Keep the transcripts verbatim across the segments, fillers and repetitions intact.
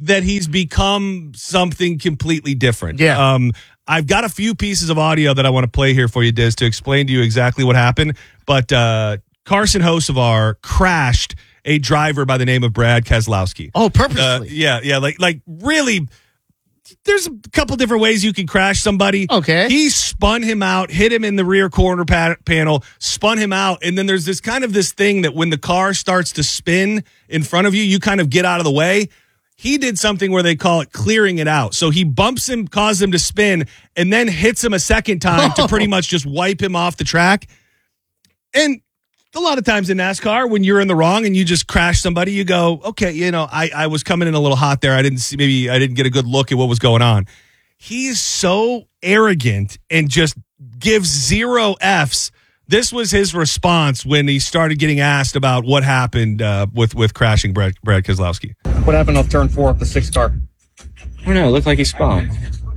that he's become something completely different. Yeah. Um, I've got a few pieces of audio that I want to play here for you, Diz, to explain to you exactly what happened. But uh, Carson Hocevar crashed a driver by the name of Brad Keselowski. Oh, purposely. Uh, yeah, yeah, like like really. There's a couple different ways you can crash somebody. Okay. He spun him out, hit him in the rear corner pa- panel, spun him out, and then there's this kind of this thing that when the car starts to spin in front of you, you kind of get out of the way. He did something where they call it clearing it out. So he bumps him, causes him to spin, and then hits him a second time Oh. to pretty much just wipe him off the track. And a lot of times in NASCAR, when you're in the wrong and you just crash somebody, you go, okay, you know, I, I was coming in a little hot there. I didn't see, maybe I didn't get a good look at what was going on. He's so arrogant and just gives zero F's. This was his response when he started getting asked about what happened uh, with, with crashing Brad, Brad Keselowski. What happened on turn four of the sixth car? I don't know. It looked like he spun.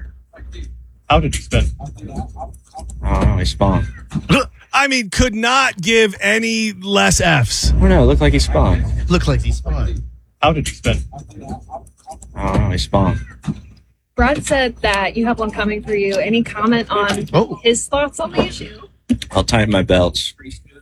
How did you spin? I don't know. He spun. I mean, could not give any less F's. I don't know. It looked like he spun. Looked like he's fine. How did you spin? I don't know. He spun. Brad said that you have one coming for you. Any comment on Oh. his thoughts on the issue? I'll tighten my belts.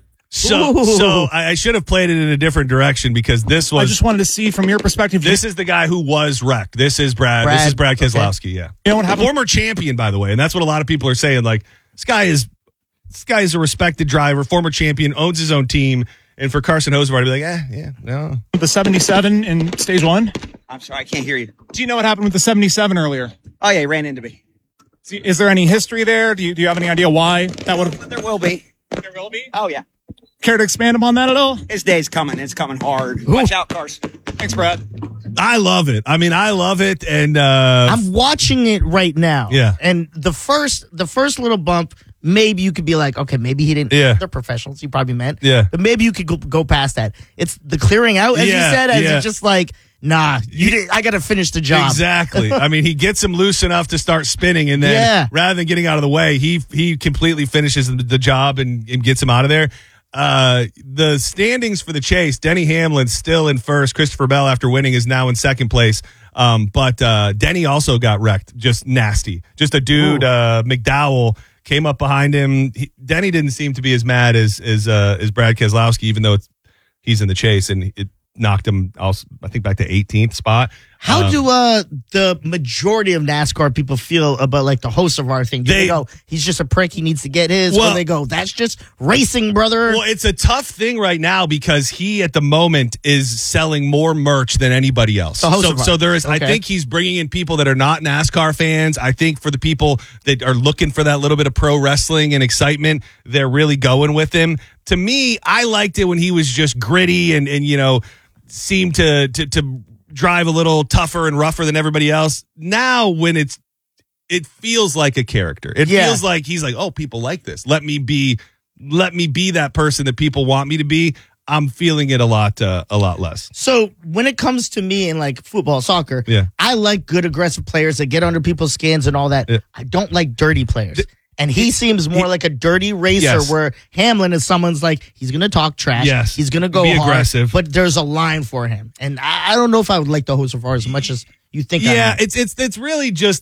So, Ooh. so I, I should have played it in a different direction because this I was just wanted to see from your perspective. this is the guy who was wrecked. This is Brad. Brad, this is Brad okay. Keselowski. Yeah, You know what happened? former champion, by the way, and that's what a lot of people are saying. Like this guy is this guy is a respected driver, former champion, owns his own team, and for Carson Hocevar to be like, eh, yeah, no, With the seventy-seven in stage one. I'm sorry, I can't hear you. Do you know what happened with the seventy-seven earlier? Oh, yeah, he ran into me. Is there any history there? Do you, do you have any idea why that would have? There will be. There will be. Oh, yeah. Care to expand upon that at all? His day's coming. It's coming hard. Watch out, Carson. Thanks, Brad. I love it. I mean, I love it, and uh, I'm watching it right now. Yeah. And the first the first little bump, maybe you could be like, okay, maybe he didn't. Yeah. They're professionals. He probably meant. Yeah. But maybe you could go, go past that. It's the clearing out, as Yeah, you said, as yeah. it's just like, nah, you did, I got to finish the job. exactly. I mean, he gets him loose enough to start spinning, and then Yeah. rather than getting out of the way, he he completely finishes the, the job and, and gets him out of there. Uh, the standings for the chase, Denny Hamlin's still in first. Christopher Bell, after winning, is now in second place. Um, but uh, Denny also got wrecked, just nasty. Just a dude, uh, McDowell, came up behind him. He, Denny didn't seem to be as mad as as uh, as Brad Keselowski, even though it's, he's in the chase, and it knocked him, also, I think, back to eighteenth spot. How Um, do uh the majority of NASCAR people feel about like the Hocevar thing? Do they, They- go, he's just a prick, he needs to get his? Well- or they go, that's just racing, brother? Well, it's a tough thing right now because he, at the moment, is selling more merch than anybody else. The So, Hocevar. so there is. I Okay. think he's bringing in people that are not NASCAR fans. I think for the people that are looking for that little bit of pro wrestling and excitement, they're really going with him. To me, I liked it when he was just gritty and and you know seemed to to to drive a little tougher and rougher than everybody else. Now, when it's it feels like a character. It Yeah. feels like he's like, oh, people like this. Let me be, let me be that person that people want me to be. I'm feeling it a lot, uh, a lot less. So when it comes to me in like football, soccer, Yeah. I like good aggressive players that get under people's skins and all that. Yeah. I don't like dirty players. And he seems more he- like a dirty racer, Yes. where Hamlin is someone's like, he's going to talk trash. Yes. He's going to go Be hard, aggressive. but there's a line for him. And I, I don't know if I would like the Hocevar as much as you think I Yeah, would. it's it's it's really just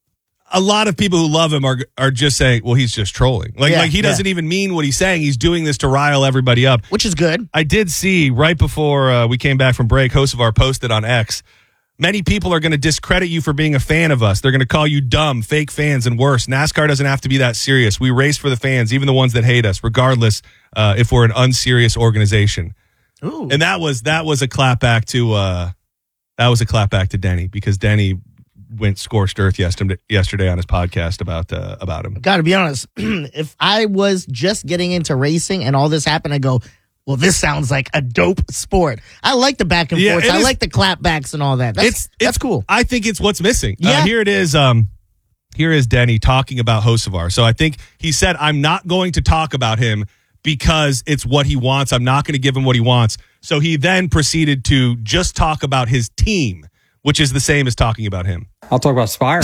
a lot of people who love him are are just saying, well, he's just trolling. Like Yeah, like he yeah. doesn't even mean what he's saying. He's doing this to rile everybody up. Which is good. I did see right before uh, we came back from break, Hocevar posted on X, many people are going to discredit you for being a fan of us. They're going to call you dumb, fake fans, and worse. NASCAR doesn't have to be that serious. We race for the fans, even the ones that hate us, regardless uh, if we're an unserious organization. Ooh. And that was that was a clapback to uh, that was a clapback to Denny, because Denny went scorched earth yesterday yesterday on his podcast about uh, about him. Got to be honest. If I was just getting into racing and all this happened, I go, well, this sounds like a dope sport. I like the back and Yeah, forth. it I is- like the clapbacks and all that. That's, it's that's it's cool. I think it's what's missing. Yeah. Uh, here it is. Um, here is Denny talking about Hocevar. So I think he said, "I'm not going to talk about him because it's what he wants. I'm not going to give him what he wants." So he then proceeded to just talk about his team, which is the same as talking about him. I'll talk about Spire.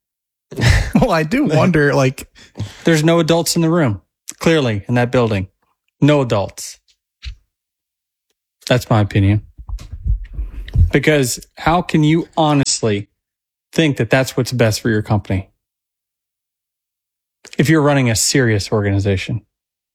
Well, I do wonder, like, There's no adults in the room, clearly, in that building. No adults. That's my opinion. Because how can you honestly honestly think that that's what's best for your company. If you're running a serious organization,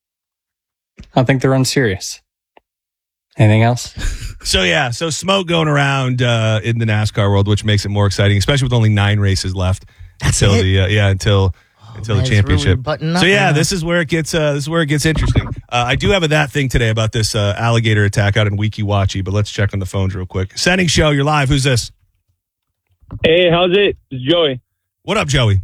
I think they're unserious. Anything else? So yeah, so smoke going around uh, in the NASCAR world, which makes it more exciting, especially with only nine races left That's until it? the uh, yeah until Oh, until man, the it's really championship. buttoning up So yeah, now. this is where it gets uh, this is where it gets interesting. Uh, I do have a that thing today about this uh, alligator attack out in Weeki Wachee, but let's check on the phones real quick. Sending show, you're live. Who's this? Hey, how's it? It's Joey. What up, Joey?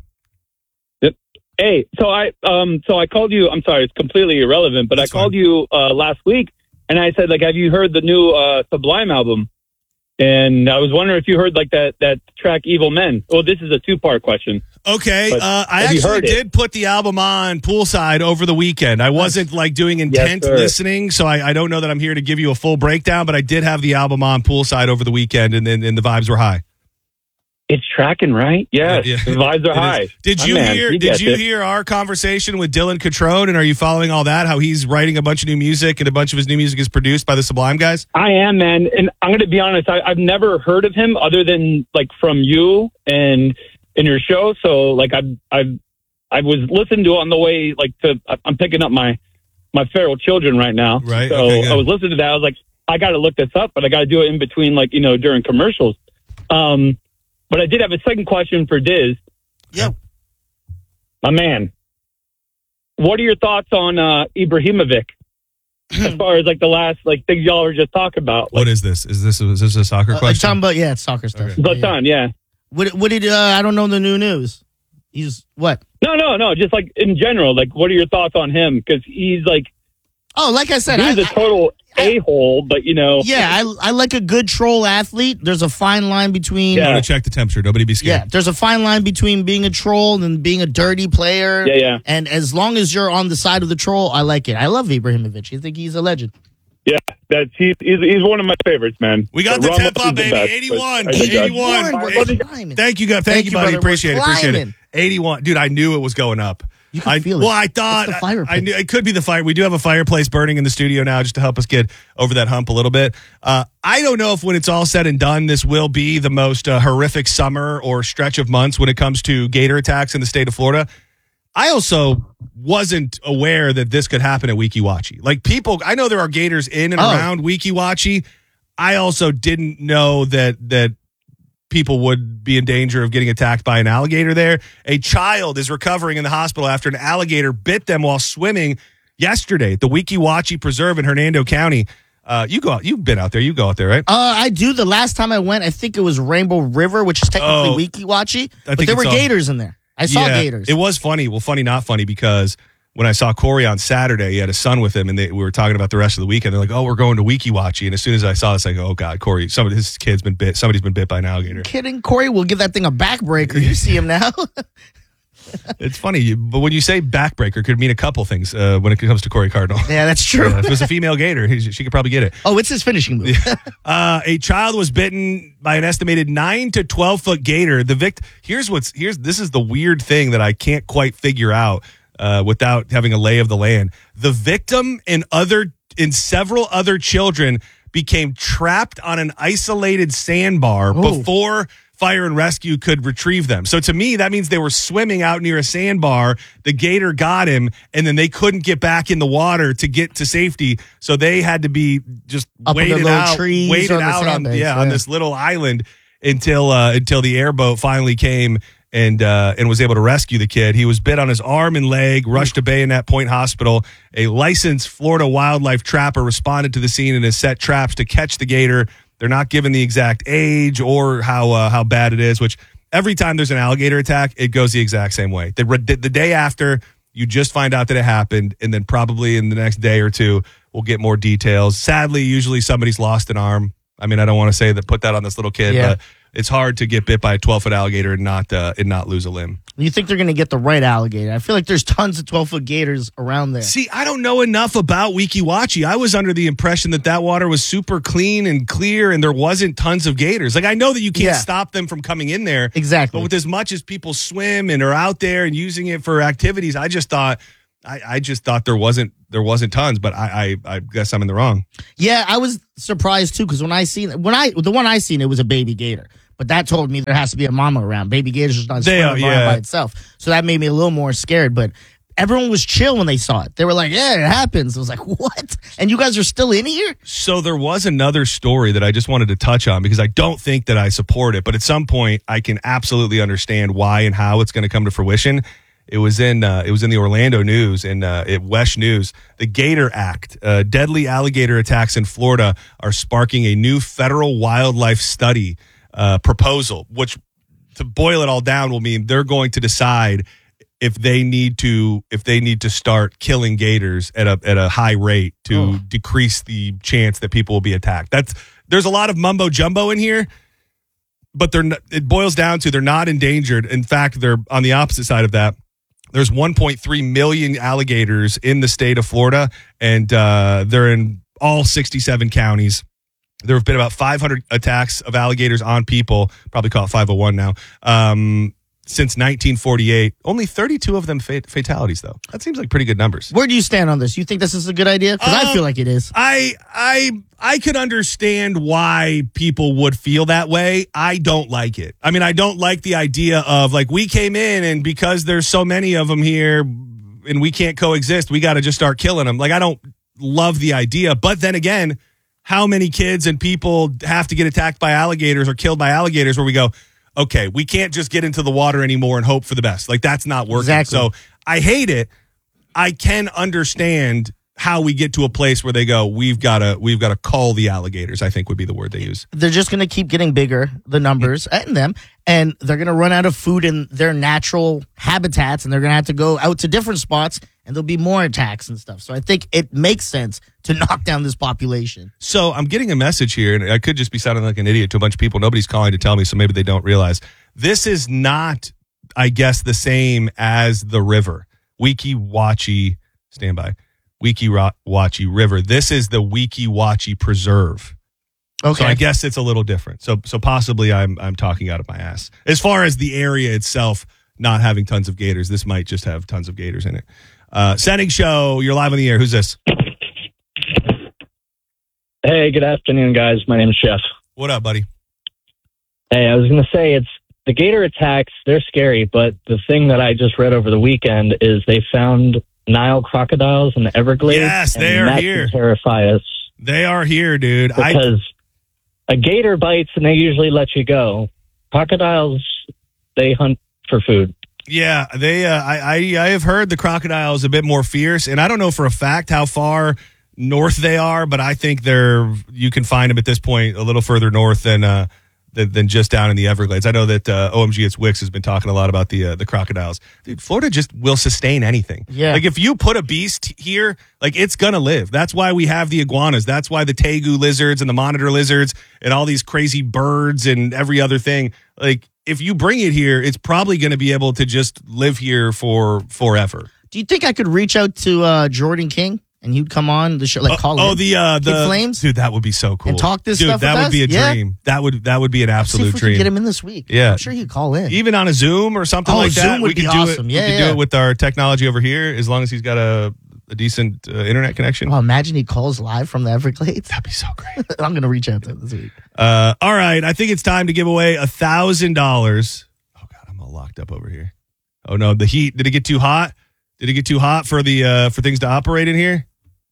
Hey, so I um so I called you. I'm sorry, it's completely irrelevant, but That's I called you uh, last week, and I said like, have you heard the new uh, Sublime album? And I was wondering if you heard like that that track "Evil Men." Well, this is a two part question. Okay, But uh, I have you actually heard it? did put the album on poolside over the weekend. I wasn't like doing intent sir. listening, so I, I don't know that I'm here to give you a full breakdown, but I did have the album on poolside over the weekend, and then and the vibes were high. It's tracking, right? Yes, Yeah, yeah. the vibes are It high. is. Did My you man, hear? he Did gets you it. hear our conversation with Dylan Catrone? And are you following all that? How he's writing a bunch of new music, and a bunch of his new music is produced by the Sublime guys. I am, man, and I'm going to be honest. I, I've never heard of him other than like from you and in your show. So like I I I was listening to it on the way like to I'm picking up my my feral children right now. Right, So okay, good. I was listening to that. I was like, I got to look this up, but I got to do it in between like you know during commercials. Um, but I did have a second question for Diz. Yeah. My man, what are your thoughts on uh, Ibrahimovic? As far as like the last like things y'all were just talking about, What is this? Is this is this a soccer Uh, question? talking about, yeah, it's soccer stuff. Okay. Yeah, yeah. Zlatan, yeah. What, what did, uh, I don't know the new news. He's what? No, no, no. Just like in general, like what are your thoughts on him? Because he's like Oh, like I said, he's I, a total a hole, but you know, yeah, I, I like a good troll athlete. There's a fine line between, I'm Yeah. gonna check the temperature. Nobody be yeah, scared. there's a fine line between being a troll and being a dirty player. Yeah, yeah. And as long as you're on the side of the troll, I like it. I love Ibrahimovic. I think he's a legend. yeah. That's he's he's, he's one of my favorites, man. We got But the Ramos temp is up, the baby. best, eighty-one. but I think that's- eighty-one. All right, We're love you. climbing. Thank you, guys. Thank, Thank you, you, buddy. brother. Appreciate We're it. Appreciate it. climbing. eighty-one, dude. I knew it was going up. You can I, feel it. well, I thought It's the I, I fireplace. knew it could be the fire. We do have a fireplace burning in the studio now, just to help us get over that hump a little bit. Uh, I don't know if when it's all said and done, this will be the most uh, horrific summer or stretch of months when it comes to gator attacks in the state of Florida. I also wasn't aware that this could happen at Weeki Wachee. Like people, I know there are gators in and Oh. around Weeki Wachee. I also didn't know that that people would be in danger of getting attacked by an alligator there. A child is recovering in the hospital after an alligator bit them while swimming yesterday at the Weeki Wachee Preserve in Hernando County. Uh, you go out, you've been out there. You go out there, right? Uh, I do. The last time I went, I think it was Rainbow River, which is technically Oh. Weeki Wachee. But think there were it's all- gators in there. I saw gators. It was funny. Well, funny, not funny, because when I saw Corey on Saturday, he had a son with him, and they, we were talking about the rest of the weekend. They're like, "Oh, we're going to Weeki Wachee." And as soon as I saw this, I go, "Oh God, Corey! Somebody, his kid's been bit. Somebody's been bit by an alligator." Kidding, Corey will give that thing a backbreaker. You see him now. It's funny, you- but when you say backbreaker, it could mean a couple things uh, when it comes to Corey Cardinal. Yeah, that's true. Yeah, if it was a female gator, he- she could probably get it. Oh, it's his finishing move. Uh, a child was bitten by an estimated nine to twelve foot gator. The vict. Here's what's here's this is the weird thing that I can't quite figure out uh, without having a lay of the land. The victim and other and several other children became trapped on an isolated sandbar Oh. before fire and rescue could retrieve them. So to me, that means they were swimming out near a sandbar. The gator got him, and then they couldn't get back in the water to get to safety. So they had to be just Up in the waited little out, trees waited on the out on sandbanks, yeah, on yeah. this little island until uh, until the airboat finally came and uh, and was able to rescue the kid. He was bit on his arm and leg, rushed to Bayonet Point Hospital. A licensed Florida wildlife trapper responded to the scene and has set traps to catch the gator. They're not given the exact age or how uh, how bad it is, which every time there's an alligator attack, it goes the exact same way. The, the day after, you just find out that it happened, and then probably in the next day or two, we'll get more details. Sadly, usually somebody's lost an arm. I mean, I don't want to say that put that on this little kid, Yeah. but it's hard to get bit by a twelve-foot alligator and not uh, and not lose a limb. You think they're going to get the right alligator? I feel like there's tons of twelve foot gators around there. See, I don't know enough about Weeki Wachee. I was under the impression that that water was super clean and clear, and there wasn't tons of gators. Like, I know that you can't Yeah. stop them from coming in there. Exactly. But with as much as people swim and are out there and using it for activities, I just thought, I, I just thought there wasn't there wasn't tons. But I, I, I guess I'm in the wrong. Yeah, I was surprised too because when I seen when I the one I seen it was a baby gator, but that told me there has to be a mama around. Baby gator's just not They swimming are, around yeah. by itself. So that made me a little more scared, but everyone was chill when they saw it. They were like, yeah, it happens. I was like, what? And you guys are still in here? So there was another story that I just wanted to touch on because I don't think that I support it, but at some point I can absolutely understand why and how it's going to come to fruition. It was in uh, it was in the Orlando News and uh, at Wesh News. The Gator Act, uh, deadly alligator attacks in Florida, are sparking a new federal wildlife study uh, proposal, which, to boil it all down, will mean they're going to decide if they need to if they need to start killing gators at a at a high rate to Oh. decrease the chance that people will be attacked. That's there's a lot of mumbo jumbo in here, but they're not, it boils down to they're not endangered. In fact, they're on the opposite side of that. There's one point three million alligators in the state of Florida, and uh, they're in all sixty-seven counties. There have been about five hundred attacks of alligators on people, probably call it five oh one now, um, since nineteen forty-eight. Only thirty-two of them fat- fatalities, though. That seems like pretty good numbers. Where do you stand on this? You think this is a good idea? Because I Um, feel like it is. I I I could understand why people would feel that way. I don't like it. I mean, I don't like the idea of like we came in and because there's so many of them here and we can't coexist, we got to just start killing them. Like I don't love the idea. But then again, how many kids and people have to get attacked by alligators or killed by alligators where we go, okay, we can't just get into the water anymore and hope for the best. Like that's not working. Exactly. So I hate it. I can understand how we get to a place where they go, we've got to we've got to call the alligators, I think would be the word they use. They're just going to keep getting bigger, the numbers and them, and they're going to run out of food in their natural habitats, and they're going to have to go out to different spots, and there'll be more attacks and stuff. So I think it makes sense to knock down this population. So I'm getting a message here, and I could just be sounding like an idiot to a bunch of people. Nobody's calling to tell me, so maybe they don't realize. This is not, I guess, the same as the river. Weeki-Wachee, stand by. Weeki-Wachee River. This is the Weeki-Wachee Preserve. Okay. So I guess it's a little different. So so possibly I'm I'm talking out of my ass. As far as the area itself not having tons of gators, this might just have tons of gators in it. Uh, Setting Show, you're live on the air. Who's this? Hey, good afternoon, guys. My name is Chef. What up, buddy? Hey, I was going to say it's the gator attacks. They're scary, but the thing that I just read over the weekend is they found Nile crocodiles in the Everglades. Yes, they and are that here. can terrify us They are here, dude. I, because a gator bites and they usually let you go. Crocodiles, they hunt for food. yeah, they. Uh, I, I I have heard the crocodile is a bit more fierce, and I don't know for a fact how far north they are, but I think they're. You can find them at this point a little further north than uh, than, than just down in the Everglades. I know that uh, O M G It's Wix has been talking a lot about the uh, the crocodiles. Dude, Florida just will sustain anything. Yeah. Like if you put a beast here, like it's gonna live. That's why we have the iguanas. That's why the tegu lizards and the monitor lizards and all these crazy birds and every other thing. Like if you bring it here, it's probably going to be able to just live here for forever. Do you think I could reach out to uh, Jordan King and he'd come on the show, like call oh, in? the uh, the Kid Flames? dude, that would be so cool. And talk this dude, stuff that with would us? be a Yeah. dream. That would that would be an See absolute if we dream. can get him in this week. Yeah. I'm sure he'd call in. Even on a Zoom or something Oh, like that, Zoom would we could be do awesome. it. Yeah, we could yeah. do it with our technology over here, as long as he's got a, a decent uh, internet connection. Oh, imagine he calls live from the Everglades. That'd be so great. I'm going to reach out to him this week. Uh, all right, I think it's time to give away a thousand dollars. Oh God, I'm all locked up over here. Oh no, the heat. Did it get too hot? Did it get too hot for the uh, for things to operate in here?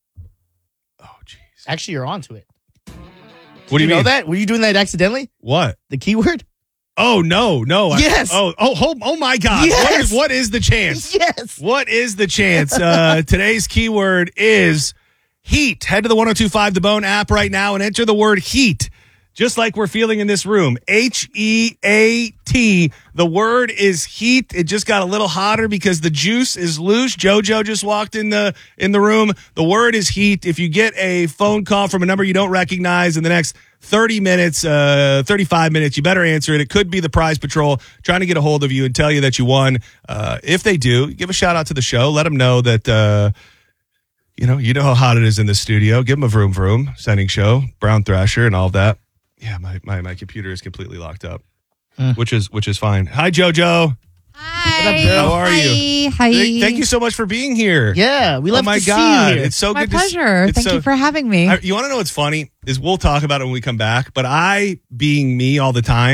Oh jeez. Actually, you're onto it. What do you know mean? that? Were you doing that accidentally? What? The keyword? Oh no, no. I- Yes. oh, oh, oh, oh my God. What Yes. is what is the chance? Yes. What is the chance? Uh, today's keyword is heat. Head to the one oh two five The Bone app right now and enter the word heat, just like we're feeling in this room. H E A T. The word is heat. It just got a little hotter because the juice is loose. JoJo just walked in the in the room. The word is heat. If you get a phone call from a number you don't recognize in the next thirty minutes, uh, thirty-five minutes, you better answer it. It could be the Prize Patrol trying to get a hold of you and tell you that you won. Uh, if they do, give a shout out to the show. Let them know that, uh, you know, you know how hot it is in the studio. Give them a vroom vroom, Sending Show, Brown Thrasher, and all of that. Yeah, my, my, my computer is completely locked up, Mm. which is which is fine. Hi, JoJo. Hi. What up, girl? How are Hi. you? Hi. Thank, thank you so much for being here. Yeah, we Oh love my to God, see you here. it's so My good to see- pleasure. it's Thank so- you for having me. I- you want to know what's funny is we'll talk about it when we come back, but I, being me all the time,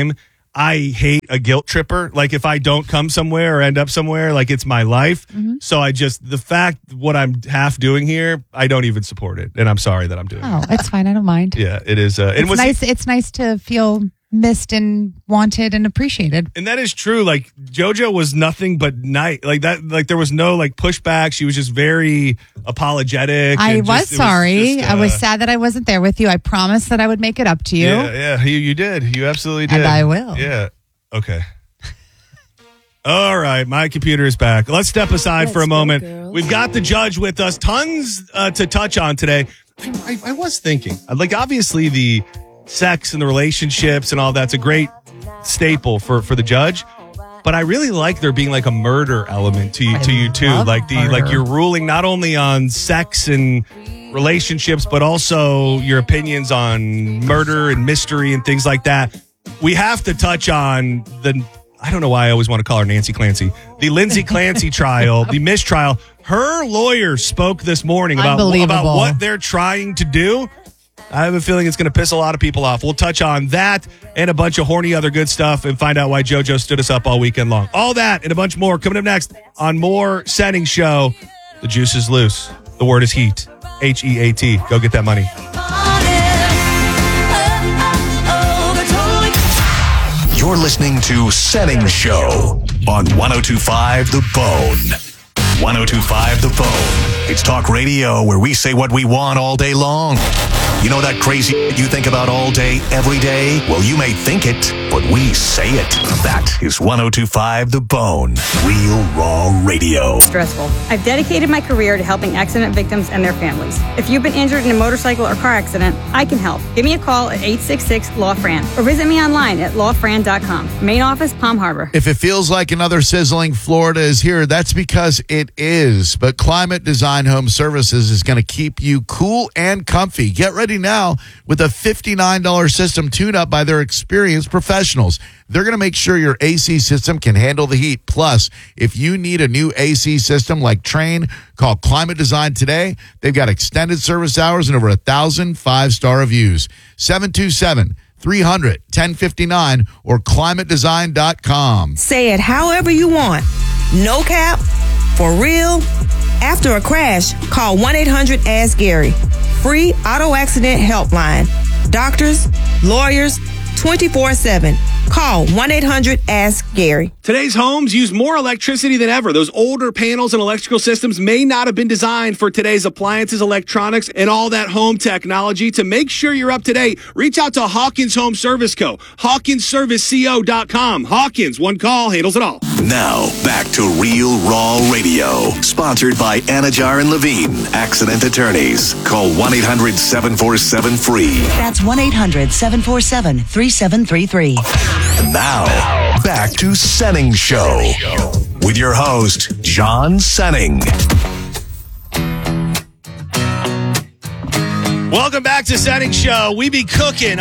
I hate a guilt tripper. Like if I don't come somewhere or end up somewhere, like it's my life. Mm-hmm. So I just, the fact what I'm half doing here, I don't even support it. And I'm sorry that I'm doing Oh, it. it's fine. I don't mind. Yeah, it is. Uh, It's it was nice. It's nice to feel missed and wanted and appreciated. And that is true. Like JoJo was nothing but nice. Like that. Like there was no like pushback. She was just very apologetic. I and was just- it sorry. just, I was uh, sad that I wasn't there with you. I promised that I would make it up to you. Yeah, yeah. You, you did. You absolutely did. And I will. Yeah. Okay. All right, my computer is back. Let's step aside for a moment. We've got the judge with us. Tons uh, to touch on today. I, I was thinking, like, obviously the sex and the relationships and all that's a great staple for, for the judge. But I really like there being like a murder element to you, to you too. love Like the murder. like you're ruling not only on sex and relationships, but also your opinions on murder and mystery and things like that. We have to touch on the. I don't know why I always want to call her Nancy Clancy. The Lindsay Clancy trial, the mistrial. Her lawyer spoke this morning about, about Unbelievable. what they're trying to do. I have a feeling it's going to piss a lot of people off. We'll touch on that and a bunch of horny other good stuff and find out why JoJo stood us up all weekend long. All that and a bunch more coming up next on more Setting Show. The juice is loose. The word is heat. H E A T. Go get that money. You're listening to Setting Show on one oh two point five The Bone. one oh two point five The Bone. It's talk radio where we say what we want all day long. You know that crazy you think about all day, every day? Well, you may think it, but we say it. That is one oh two point five The Bone. Real Raw Radio. Stressful. I've dedicated my career to helping accident victims and their families. If you've been injured in a motorcycle or car accident, I can help. Give me a call at eight six six, L A W, F R A N or visit me online at law fran dot com. Main office, Palm Harbor. If it feels like another sizzling Florida is here, that's because it is. But Climate Design Home Services is going to keep you cool and comfy. Get ready now with a fifty-nine dollars system tune-up by their experienced professionals. They're going to make sure your A C system can handle the heat. Plus, if you need a new A C system like Train, call Climate Design today. They've got extended service hours and over a thousand five-star reviews. seven two seven, three hundred, ten fifty-nine or climate design dot com. Say it however you want. No cap, for real. After a crash, call one eight hundred ask Gary. Free auto accident helpline. Doctors, lawyers, twenty-four seven. Call one eight hundred ask Gary. Today's homes use more electricity than ever. Those older panels and electrical systems may not have been designed for today's appliances, electronics, and all that home technology. To make sure you're up to date, reach out to Hawkins Home Service Co. Hawkins Service Co dot com. Hawkins, one call, handles it all. Now, back to Real Raw Radio. Sponsored by Anajar and Levine, accident attorneys. Call one eight hundred seven four seven free. That's one eight hundred seven four seven three seven three three. And now, back to Setting Show with your host, John Senning. Welcome back to Setting Show. We be cooking